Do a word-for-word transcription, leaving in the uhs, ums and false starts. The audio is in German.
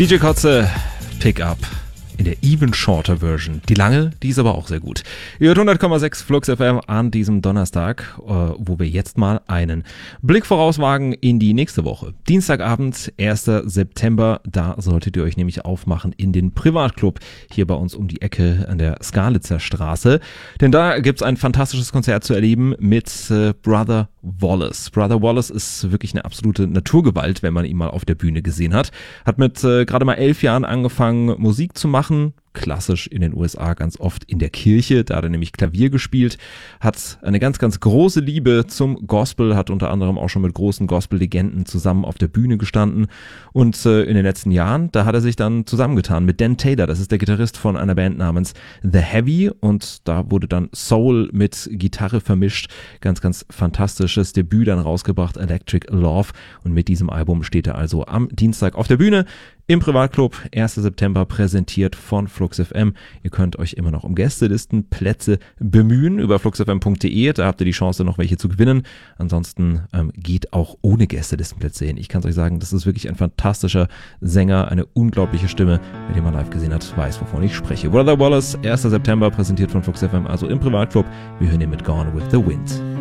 D J Kotze, Pickup in der Even Shorter Version. Die lange, die ist aber auch sehr gut. Ihr hört hundert Komma sechs Flux F M an diesem Donnerstag, äh, wo wir jetzt mal einen Blick vorauswagen in die nächste Woche. Dienstagabend, erster September, da solltet ihr euch nämlich aufmachen in den Privatclub hier bei uns um die Ecke an der Skalitzer Straße. Denn da gibt's ein fantastisches Konzert zu erleben mit äh, Brother Wallace. Brother Wallace ist wirklich eine absolute Naturgewalt, wenn man ihn mal auf der Bühne gesehen hat. Hat mit äh, gerade mal elf Jahren angefangen, Musik zu machen. Klassisch in den U S A ganz oft in der Kirche, da hat er nämlich Klavier gespielt, hat eine ganz, ganz große Liebe zum Gospel, hat unter anderem auch schon mit großen Gospel-Legenden zusammen auf der Bühne gestanden und äh, in den letzten Jahren, da hat er sich dann zusammengetan mit Dan Taylor, das ist der Gitarrist von einer Band namens The Heavy und da wurde dann Soul mit Gitarre vermischt, ganz, ganz fantastisches Debüt dann rausgebracht, Electric Love, und mit diesem Album steht er also am Dienstag auf der Bühne im Privatclub, erster September, präsentiert von Flux F M. Ihr könnt euch immer noch um Gästelistenplätze bemühen über flux f m punkt d e. Da habt ihr die Chance, noch welche zu gewinnen. Ansonsten ähm, geht auch ohne Gästelistenplätze hin. Ich kann es euch sagen, das ist wirklich ein fantastischer Sänger, eine unglaubliche Stimme. Wer den mal live gesehen hat, weiß, wovon ich spreche. Brother Wallace, erster September, präsentiert von Flux F M, also im Privatclub. Wir hören ihn mit Gone with the Wind.